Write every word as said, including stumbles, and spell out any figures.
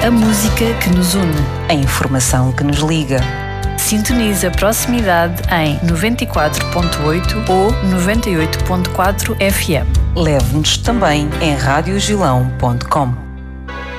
A música que nos une. A informação que nos liga. Sintoniza a proximidade em noventa e quatro ponto oito ou noventa e oito ponto quatro F M. Leve-nos também em rádio gilão ponto com.